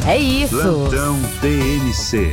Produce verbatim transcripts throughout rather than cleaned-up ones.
É isso. Plantão T N C.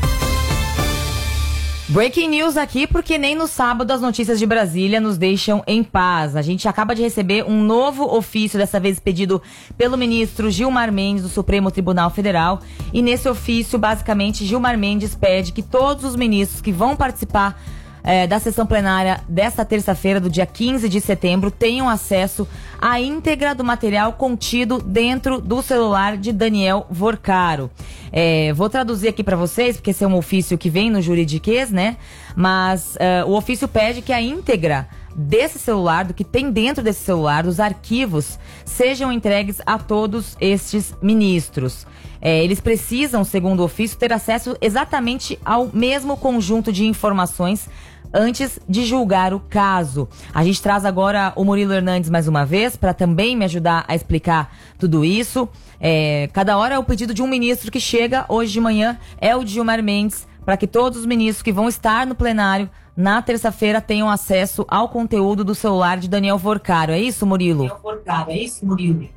Breaking news aqui, porque nem no sábado as notícias de Brasília nos deixam em paz. A gente acaba de receber um novo ofício, dessa vez pedido pelo ministro Gilmar Mendes do Supremo Tribunal Federal. E nesse ofício, basicamente, Gilmar Mendes pede que todos os ministros que vão participar É, da sessão plenária desta terça-feira, do dia quinze de setembro, tenham acesso à íntegra do material contido dentro do celular de Daniel Vorcaro. É, vou traduzir aqui para vocês, porque esse é um ofício que vem no juridiquês, né? Mas uh, o ofício pede que a íntegra desse celular, do que tem dentro desse celular, dos arquivos, sejam entregues a todos estes ministros. É, eles precisam, segundo o ofício, ter acesso exatamente ao mesmo conjunto de informações antes de julgar o caso. A gente traz agora o Murilo Hernandes mais uma vez, para também me ajudar a explicar tudo isso. É, cada hora é o pedido de um ministro que chega. Hoje de manhã é o de Gilmar Mendes, para que todos os ministros que vão estar no plenário na terça-feira tenham acesso ao conteúdo do celular de Daniel Vorcaro. É isso, Murilo? Daniel Vorcaro, é isso, Murilo?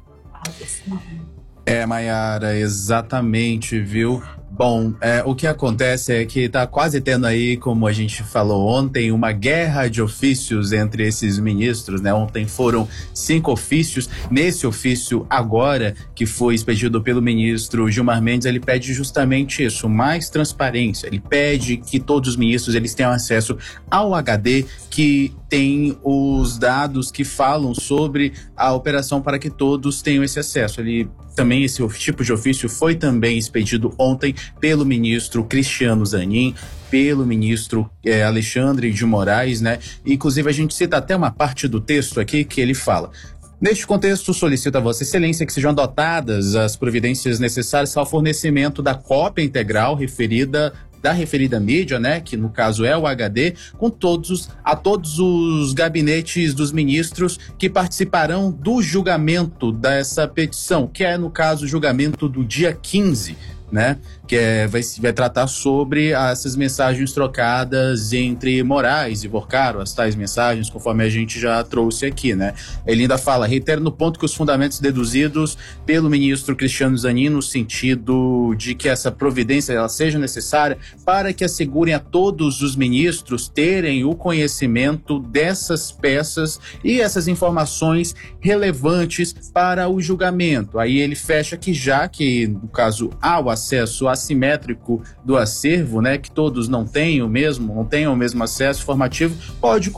É, Mayara, exatamente, viu? Bom, é, o que acontece é que tá quase tendo aí, como a gente falou ontem, uma guerra de ofícios entre esses ministros, né? Ontem foram cinco ofícios. Nesse ofício agora, que foi expedido pelo ministro Gilmar Mendes, ele pede justamente isso, mais transparência. Ele pede que todos os ministros eles tenham acesso ao H D que tem os dados que falam sobre a operação para que todos tenham esse acesso. Ele também, esse tipo de ofício foi também expedido ontem pelo ministro Cristiano Zanin, pelo ministro eh, Alexandre de Moraes, né? Inclusive a gente cita até uma parte do texto aqui que ele fala: neste contexto, solicito a Vossa Excelência que sejam adotadas as providências necessárias ao fornecimento da cópia integral referida da referida mídia, né, que no caso é o H D, com todos a todos os gabinetes dos ministros que participarão do julgamento dessa petição, que é no caso o julgamento do dia quinze, né, que é, vai, vai tratar sobre essas mensagens trocadas entre Moraes e Vorcaro, as tais mensagens, conforme a gente já trouxe aqui, né. Ele ainda fala: reitero no ponto que os fundamentos deduzidos pelo ministro Cristiano Zanin, no sentido de que essa providência ela seja necessária para que assegurem a todos os ministros terem o conhecimento dessas peças e essas informações relevantes para o julgamento. Aí ele fecha que já que, no caso, há o acesso assimétrico do acervo, né, que todos não tenham mesmo, não tenham o mesmo acesso informativo, pode